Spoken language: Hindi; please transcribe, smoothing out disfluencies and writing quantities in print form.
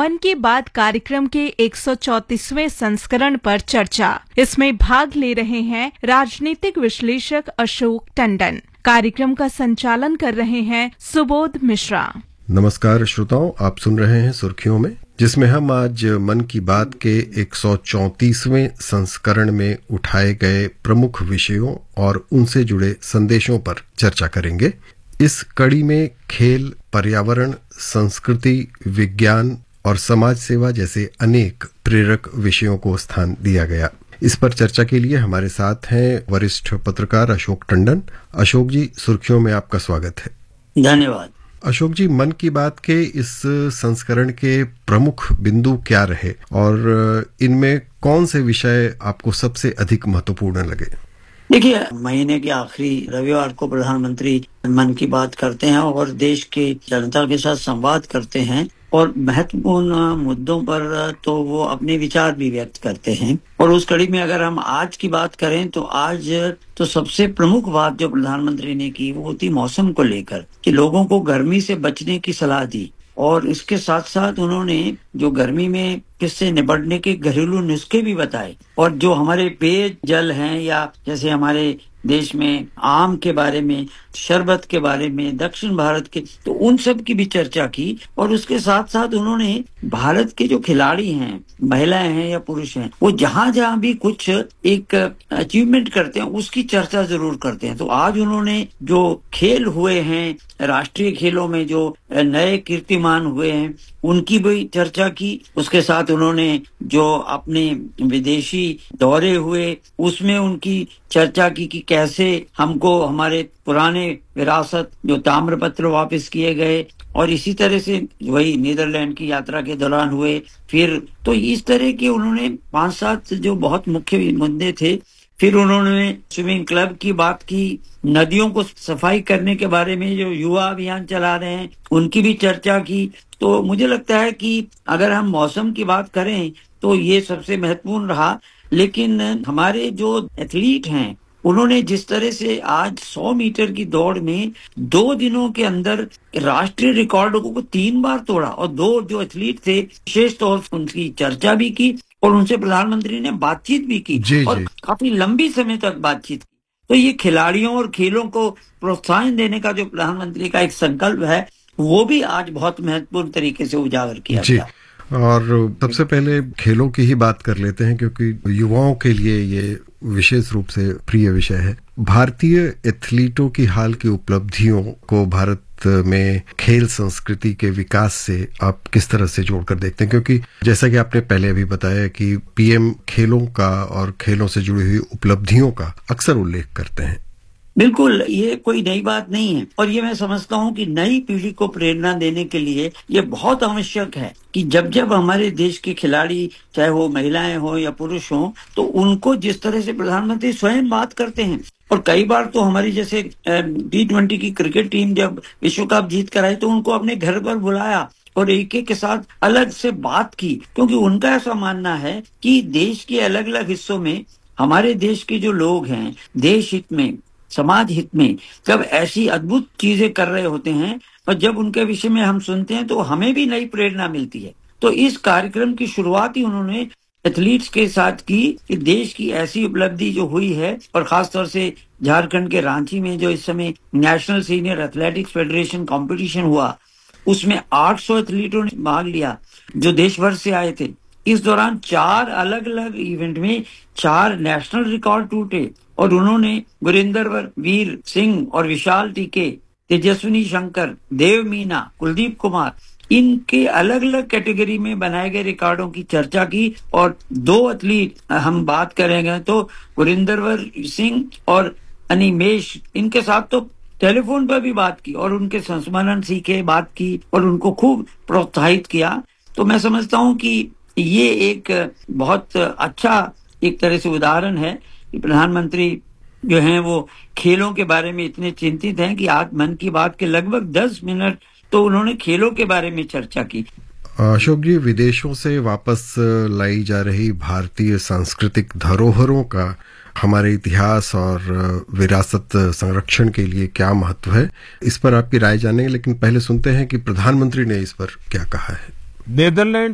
मन की बात कार्यक्रम के 134वें संस्करण पर चर्चा। इसमें भाग ले रहे हैं राजनीतिक विश्लेषक अशोक टंडन। कार्यक्रम का संचालन कर रहे हैं सुबोध मिश्रा। नमस्कार श्रोताओं, आप सुन रहे हैं सुर्खियों में, जिसमें हम आज मन की बात के 134वें संस्करण में उठाए गए प्रमुख विषयों और उनसे जुड़े संदेशों पर चर्चा करेंगे। इस कड़ी में खेल, पर्यावरण, संस्कृति, विज्ञान और समाज सेवा जैसे अनेक प्रेरक विषयों को स्थान दिया गया। इस पर चर्चा के लिए हमारे साथ हैं वरिष्ठ पत्रकार अशोक टंडन। अशोक जी, सुर्खियों में आपका स्वागत है। धन्यवाद। अशोक जी, मन की बात के इस संस्करण के प्रमुख बिंदु क्या रहे और इनमें कौन से विषय आपको सबसे अधिक महत्वपूर्ण लगे? देखिए, महीने के आखिरी रविवार को प्रधानमंत्री मन की बात करते हैं और देश के जनता के साथ संवाद करते हैं और महत्वपूर्ण मुद्दों पर तो वो अपने विचार भी व्यक्त करते हैं। और उस कड़ी में अगर हम आज की बात करें तो आज तो सबसे प्रमुख बात जो प्रधानमंत्री ने की वो थी मौसम को लेकर, कि लोगों को गर्मी से बचने की सलाह दी और इसके साथ साथ उन्होंने जो गर्मी में किससे निपटने के घरेलू नुस्खे भी बताए और जो हमारे पेयजल हैं या जैसे हमारे देश में आम के बारे में, शरबत के बारे में, दक्षिण भारत के, तो उन सब की भी चर्चा की। और उसके साथ साथ उन्होंने भारत के जो खिलाड़ी हैं, महिलाएं हैं या पुरुष हैं, वो जहां जहां भी कुछ एक अचीवमेंट करते हैं उसकी चर्चा जरूर करते हैं। तो आज उन्होंने जो खेल हुए हैं, राष्ट्रीय खेलों में जो नए कीर्तिमान हुए हैं उनकी भी चर्चा की। उसके साथ उन्होंने जो अपने विदेशी दौरे हुए उसमें उनकी चर्चा की कि कैसे हमको हमारे पुराने विरासत जो ताम्रपत्र वापस किए गए, और इसी तरह से वही नीदरलैंड की यात्रा के दौरान हुए। फिर तो इस तरह के उन्होंने 5-7 जो बहुत मुख्य मुद्दे थे। फिर उन्होंने स्विमिंग क्लब की बात की, नदियों को सफाई करने के बारे में जो युवा अभियान चला रहे हैं उनकी भी चर्चा की। तो मुझे लगता है कि अगर हम मौसम की बात करें तो ये सबसे महत्वपूर्ण रहा। लेकिन हमारे जो एथलीट हैं उन्होंने जिस तरह से आज 100 मीटर की दौड़ में 2 दिनों के अंदर राष्ट्रीय रिकॉर्ड को 3 बार तोड़ा और 2 जो एथलीट थे विशेष तौर से उनकी चर्चा भी की और उनसे प्रधानमंत्री ने बातचीत भी की और काफी लंबी समय तक बातचीत की। तो ये खिलाड़ियों और खेलों को प्रोत्साहन देने का जो प्रधानमंत्री का एक संकल्प है वो भी आज बहुत महत्वपूर्ण तरीके से उजागर किया गया। और सबसे पहले खेलों की ही बात कर लेते हैं क्योंकि युवाओं के लिए ये विशेष रूप से प्रिय विषय है। भारतीय एथलीटों की हाल की उपलब्धियों को भारत में खेल संस्कृति के विकास से आप किस तरह से जोड़कर देखते हैं? क्योंकि जैसा कि आपने पहले अभी बताया कि पीएम खेलों का और खेलों से जुड़ी हुई उपलब्धियों का अक्सर उल्लेख करते हैं। बिल्कुल, ये कोई नई बात नहीं है और ये मैं समझता हूँ कि नई पीढ़ी को प्रेरणा देने के लिए ये बहुत आवश्यक है कि जब जब हमारे देश के खिलाड़ी, चाहे वो महिलाएं हो या पुरुष हो, तो उनको जिस तरह से प्रधानमंत्री स्वयं बात करते हैं। और कई बार तो हमारी जैसे T20 की क्रिकेट टीम जब विश्व कप जीत कर आई तो उनको अपने घर पर बुलाया और एक एक के साथ अलग से बात की, क्योंकि उनका ऐसा मानना है कि देश के अलग अलग हिस्सों में हमारे देश के जो लोग हैं देश हित में, समाज हित में जब ऐसी अद्भुत चीजें कर रहे होते हैं और जब उनके विषय में हम सुनते हैं तो हमें भी नई प्रेरणा मिलती है। तो इस कार्यक्रम की शुरुआत ही उन्होंने एथलीट्स के साथ की कि देश की ऐसी उपलब्धि जो हुई है और खासतौर से झारखंड के रांची में जो इस समय national senior athletics federation competition हुआ उसमें 800 एथलीटों ने भाग लिया जो देश भर से आए थे। इस दौरान 4 अलग अलग इवेंट में 4 नेशनल रिकॉर्ड टूटे और उन्होंने गुरिंदर वीर सिंह और विशाल टीके, तेजस्विनी शंकर, देव मीना, कुलदीप कुमार, इनके अलग अलग कैटेगरी में बनाए गए रिकॉर्डों की चर्चा की। और 2 एथलीट हम बात करेंगे तो गुरिंदर सिंह और अनिमेश, इनके साथ तो टेलीफोन पर भी बात की और उनके संस्मरण सीखे, बात की और उनको खूब प्रोत्साहित किया। तो मैं समझता हूँ कि ये एक बहुत अच्छा एक तरह से उदाहरण है कि प्रधानमंत्री जो हैं वो खेलों के बारे में इतने चिंतित हैं कि आज मन की बात के लगभग 10 मिनट तो उन्होंने खेलों के बारे में चर्चा की। अशोक जी, विदेशों से वापस लाई जा रही भारतीय सांस्कृतिक धरोहरों का हमारे इतिहास और विरासत संरक्षण के लिए क्या महत्व है, इस पर आपकी राय जानेंगे। लेकिन पहले सुनते हैं कि प्रधानमंत्री ने इस पर क्या कहा है। नीदरलैंड